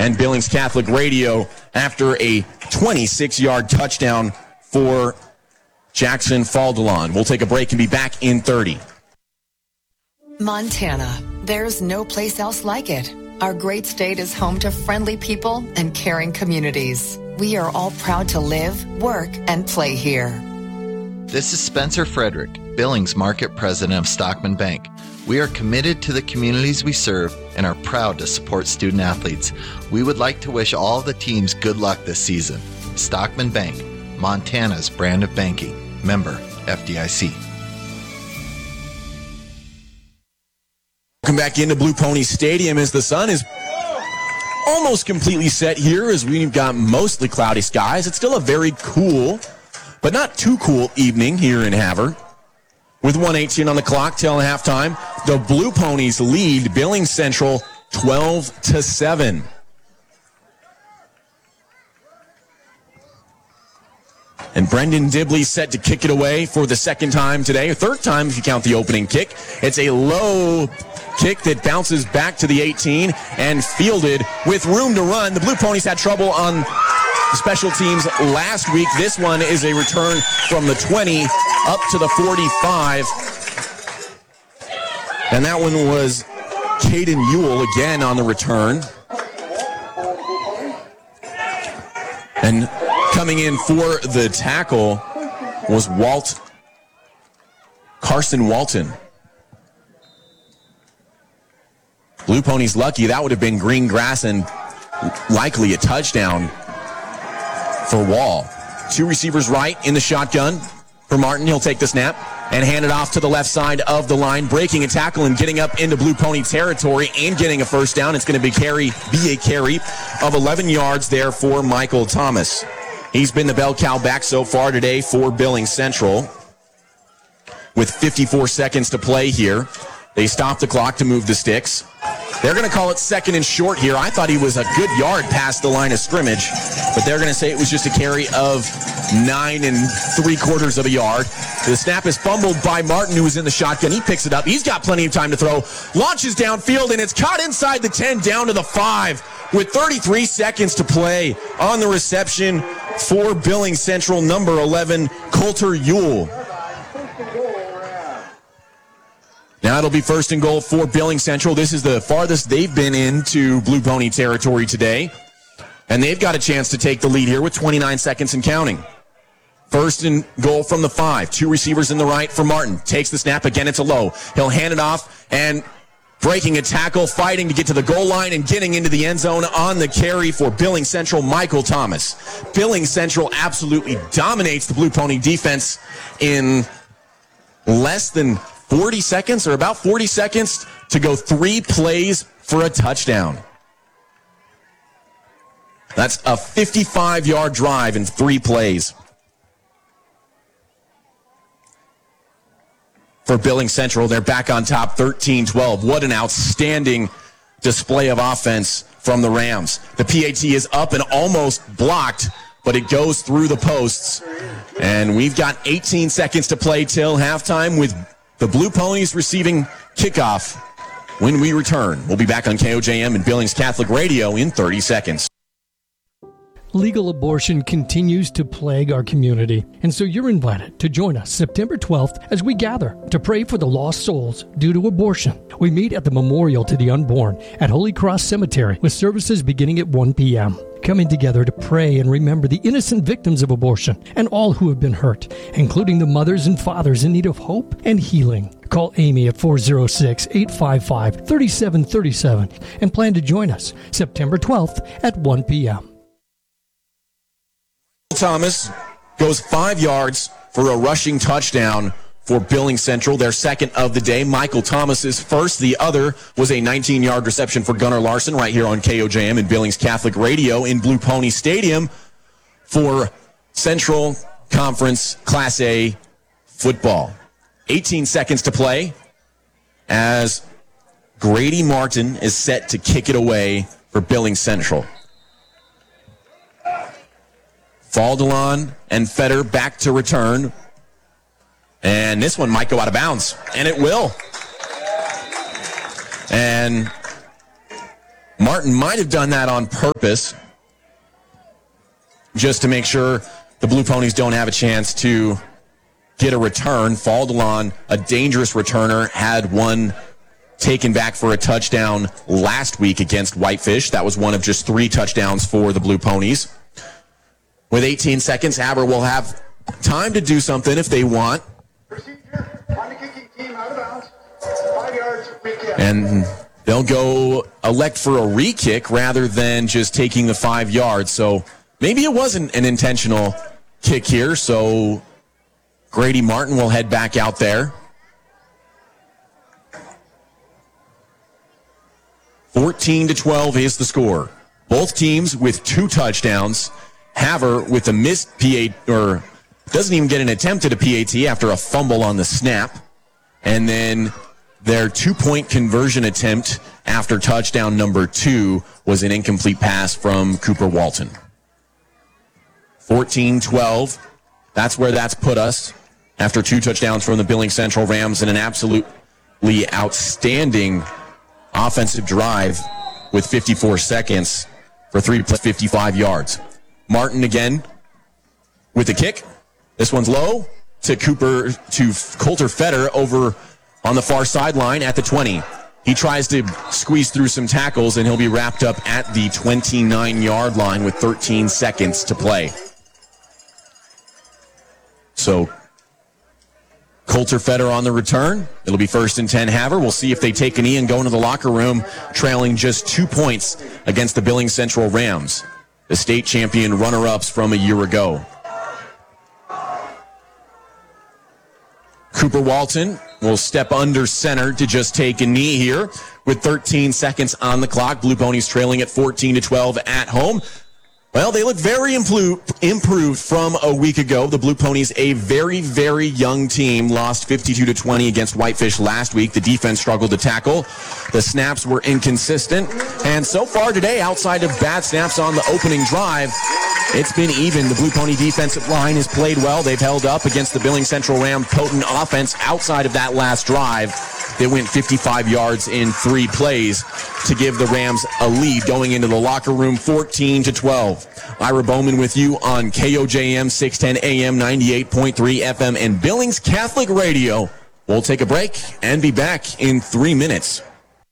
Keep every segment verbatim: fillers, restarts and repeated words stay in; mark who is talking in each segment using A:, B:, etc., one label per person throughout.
A: and Billings Catholic Radio after a twenty-six-yard touchdown for Jackson Faldelon. We'll take a break and be back in thirty.
B: Montana. There's no place else like it. Our great state is home to friendly people and caring communities. We are all proud to live, work, and play here.
C: This is Spencer Frederick, Billings Market President of Stockman Bank. We are committed to the communities we serve and are proud to support student athletes. We would like to wish all the teams good luck this season. Stockman Bank, Montana's brand of banking. Member F D I C.
A: Welcome back into Blue Pony Stadium as the sun is almost completely set here as we've got mostly cloudy skies. It's still a very cool, but not too cool evening here in Havre. With one eighteen on the clock till halftime, the Blue Ponies lead Billings Central twelve to seven. And Brendan Dibley set to kick it away for the second time today, or third time if you count the opening kick. It's a low kick that bounces back to the eighteen and fielded with room to run. The Blue Ponies had trouble on special teams last week. This one is a return from the twenty up to the forty-five. And that one was Caden Ewell again on the return. And coming in for the tackle was Walt, Carson Walton. Blue Ponies lucky. That would have been green grass and likely a touchdown for Wall. Two receivers right in the shotgun for Martin. He'll take the snap and hand it off to the left side of the line, breaking a tackle and getting up into Blue Pony territory and getting a first down. It's going to be carry, be a carry of eleven yards there for Michael Thomas. He's been the bell cow back so far today for Billings Central. With fifty-four seconds to play here, they stop the clock to move the sticks. They're going to call it second and short here. I thought he was a good yard past the line of scrimmage, but they're going to say it was just a carry of nine and three quarters of a yard. The snap is fumbled by Martin, who was in the shotgun. He picks it up. He's got plenty of time to throw. Launches downfield, and it's caught inside the ten, down to the five, with thirty-three seconds to play on the reception for Billings Central, number eleven, Coulter Ewell. Now it'll be first and goal for Billings Central. This is the farthest they've been into Blue Pony territory today. And they've got a chance to take the lead here with twenty-nine seconds and counting. First and goal from the five. Two receivers in the right for Martin. Takes the snap. Again, it's a low. He'll hand it off and breaking a tackle, fighting to get to the goal line and getting into the end zone on the carry for Billings Central, Michael Thomas. Billings Central absolutely dominates the Blue Pony defense in less than forty seconds, or about forty seconds, to go three plays for a touchdown. That's a fifty-five-yard drive in three plays for Billings Central. They're back on top thirteen twelve. What an outstanding display of offense from the Rams. The P A T is up and almost blocked, but it goes through the posts. And we've got eighteen seconds to play till halftime with the Blue Ponies receiving kickoff. When we return, we'll be back on K O J M and Billings Catholic Radio in thirty seconds.
D: Legal abortion continues to plague our community, and so you're invited to join us September twelfth as we gather to pray for the lost souls due to abortion. We meet at the Memorial to the Unborn at Holy Cross Cemetery with services beginning at one p.m. Coming together to pray and remember the innocent victims of abortion and all who have been hurt, including the mothers and fathers in need of hope and healing. Call Amy at four oh six, eight five five, three seven three seven and plan to join us September twelfth at one p.m.
A: Thomas goes five yards for a rushing touchdown for Billings Central, their second of the day. Michael Thomas's first. The other was a nineteen-yard reception for Gunnar Larson right here on K O J M and Billings Catholic Radio in Blue Pony Stadium for Central Conference Class A football. eighteen seconds to play as Grady Martin is set to kick it away for Billings Central. Faldelon and Fetter back to return. And this one might go out of bounds. And it will. And Martin might have done that on purpose just to make sure the Blue Ponies don't have a chance to get a return. Faldelon, a dangerous returner, had one taken back for a touchdown last week against Whitefish. That was one of just three touchdowns for the Blue Ponies. With eighteen seconds, Haver will have time to do something if they want.
E: Procedure on the kicking team out of bounds. Five yards, free kick.
A: And they'll go elect for a re-kick rather than just taking the five yards. So maybe it wasn't an intentional kick here. So Grady Martin will head back out there. fourteen to twelve is the score. Both teams with two touchdowns. Haver with a missed P A T, or doesn't even get an attempt at a P A T after a fumble on the snap. And then their two-point conversion attempt after touchdown number two was an incomplete pass from Cooper Walton. fourteen twelve. That's where that's put us after two touchdowns from the Billings Central Rams and an absolutely outstanding offensive drive with fifty-four seconds for three plus fifty-five yards. Martin again with the kick. This one's low to Cooper, to Coulter Fetter over on the far sideline at the twenty. He tries to squeeze through some tackles, and he'll be wrapped up at the twenty-nine-yard line with thirteen seconds to play. So Coulter Fetter on the return. It'll be first and ten Haver. We'll see if they take a knee and go into the locker room trailing just two points against the Billings Central Rams, the state champion runner-ups from a year ago. Cooper Walton will step under center to just take a knee here with thirteen seconds on the clock. Blue Ponies trailing at fourteen to twelve at home. Well, they look very improved from a week ago. The Blue Ponies, a very, very young team, lost fifty-two to twenty against Whitefish last week. The defense struggled to tackle. The snaps were inconsistent. And so far today, outside of bad snaps on the opening drive, it's been even. The Blue Pony defensive line has played well. They've held up against the Billings Central Ram potent offense outside of that last drive. They went fifty-five yards in three plays to give the Rams a lead going into the locker room, fourteen to twelve. Ira Bowman with you on K O J M six ten A M, ninety-eight point three F M and Billings Catholic Radio. We'll take a break and be back in three minutes.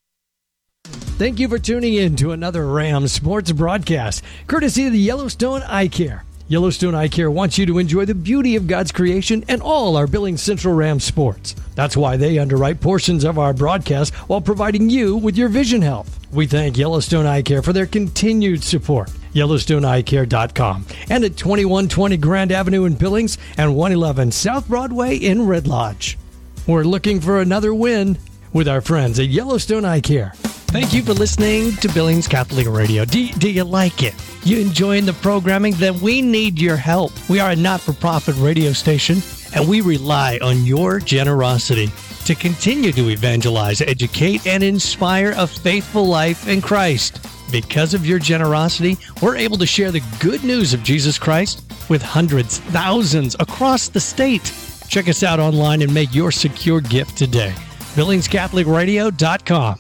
D: Thank you for tuning in to another Rams sports broadcast, courtesy of the Yellowstone Eye Care. Yellowstone Eye Care wants you to enjoy the beauty of God's creation and all our Billings Central Rams sports. That's why they underwrite portions of our broadcast while providing you with your vision health. We thank Yellowstone Eye Care for their continued support. Yellowstone Eye Care dot com and at twenty-one twenty Grand Avenue in Billings and one eleven South Broadway in Red Lodge. We're looking for another win with our friends at Yellowstone Eye Care. Thank you for listening to Billings Catholic Radio. Do, do you like it? You enjoying the programming? Then we need your help. We are a not-for-profit radio station, and we rely on your generosity to continue to evangelize, educate, and inspire a faithful life in Christ. Because of your generosity, we're able to share the good news of Jesus Christ with hundreds, thousands across the state. Check us out online and make your secure gift today. Billings Catholic Radio dot com.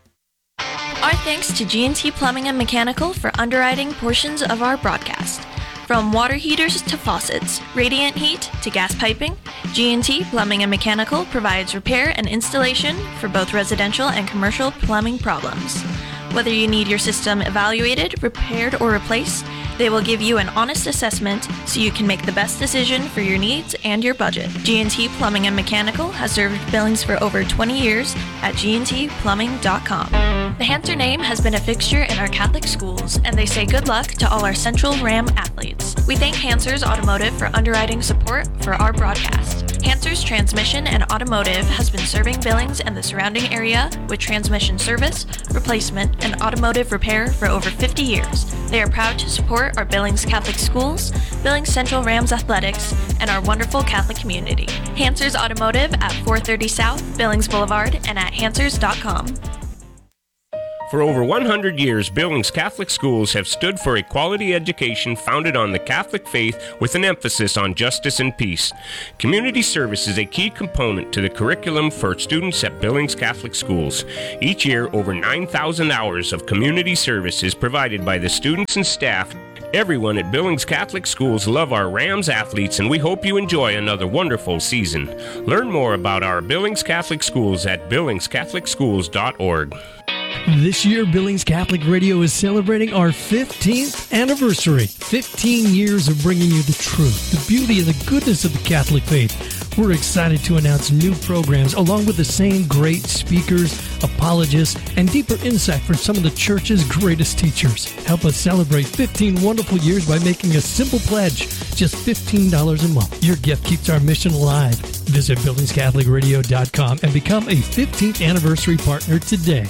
F: Our thanks to G and T Plumbing and Mechanical for underwriting portions of our broadcast. From water heaters to faucets, radiant heat to gas piping, G and T Plumbing and Mechanical provides repair and installation for both residential and commercial plumbing problems. Whether you need your system evaluated, repaired, or replaced, they will give you an honest assessment so you can make the best decision for your needs and your budget. G and T Plumbing and Mechanical has served Billings for over twenty years at G and T Plumbing dot com. The Hanser name has been a fixture in our Catholic schools, and they say good luck to all our Central Ram athletes. We thank Hanser's Automotive for underwriting support for our broadcast. Hanser's Transmission and Automotive has been serving Billings and the surrounding area with transmission service, replacement, and automotive repair for over fifty years. They are proud to support our Billings Catholic schools, Billings Central Rams athletics, and our wonderful Catholic community. Hanser's Automotive at four thirty South Billings Boulevard and at hansers dot com.
G: For over one hundred years, Billings Catholic Schools have stood for a quality education founded on the Catholic faith with an emphasis on justice and peace. Community service is a key component to the curriculum for students at Billings Catholic Schools. Each year, over nine thousand hours of community service is provided by the students and staff. Everyone at Billings Catholic Schools love our Rams athletes, and we hope you enjoy another wonderful season. Learn more about our Billings Catholic Schools at billings catholic schools dot org.
D: This year, Billings Catholic Radio is celebrating our fifteenth anniversary. fifteen years of bringing you the truth, the beauty, and the goodness of the Catholic faith. We're excited to announce new programs along with the same great speakers, apologists, and deeper insight from some of the church's greatest teachers. Help us celebrate fifteen wonderful years by making a simple pledge, just fifteen dollars a month. Your gift keeps our mission alive. Visit billings catholic radio dot com and become a fifteenth anniversary partner today.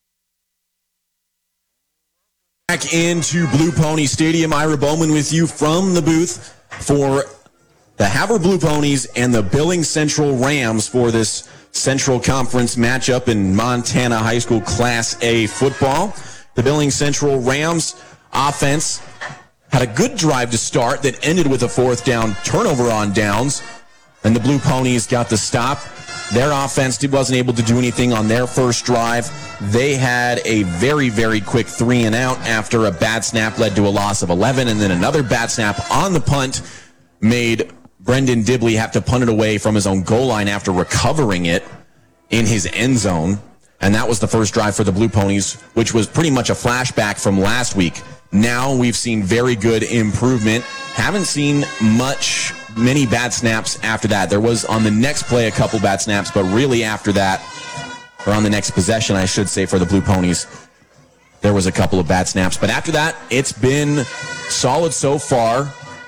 A: Back into Blue Pony Stadium. Ira Bowman with you from the booth for the Havre Blue Ponies and the Billings Central Rams for this Central Conference matchup in Montana High School Class A football. The Billings Central Rams offense had a good drive to start that ended with a fourth down turnover on downs, and the Blue Ponies got the stop. Their offense wasn't able to do anything on their first drive. They had a very, very quick three and out after a bad snap led to a loss of eleven, and then another bad snap on the punt made Brendan Dibley have to punt it away from his own goal line after recovering it in his end zone. And that was the first drive for the Blue Ponies, which was pretty much a flashback from last week. Now we've seen very good improvement. Haven't seen much, many bad snaps after that. There was on the next play a couple bad snaps, but really after that, or on the next possession, I should say, for the Blue Ponies, there was a couple of bad snaps. But after that, it's been solid so far.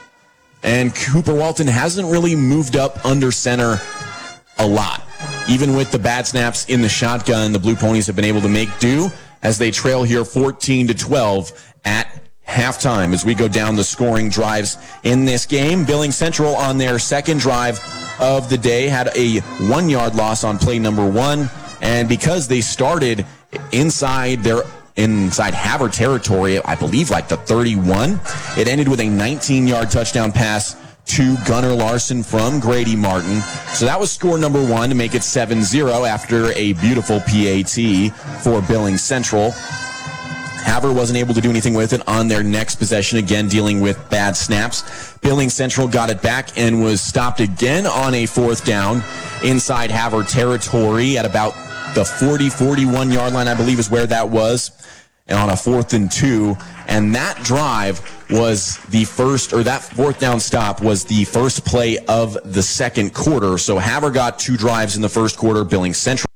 A: And Cooper Walton hasn't really moved up under center a lot. Even with the bad snaps in the shotgun, the Blue Ponies have been able to make do as they trail here fourteen to twelve at halftime. As we go down the scoring drives in this game, Billings Central on their second drive of the day had a one-yard loss on play number one. And because they started inside their inside Havre territory, I believe like the thirty-one, it ended with a nineteen-yard touchdown pass to Gunnar Larson from Grady Martin. So that was score number one to make it seven zero after a beautiful P A T for Billings Central. Havre wasn't able to do anything with it on their next possession, again dealing with bad snaps. Billings Central got it back and was stopped again on a fourth down inside Havre territory at about the forty, forty-one yard line, I believe is where that was, and on a fourth and two. And that drive was the first, or that fourth down stop was the first play of the second quarter. So Havre got two drives in the first quarter. Billings Central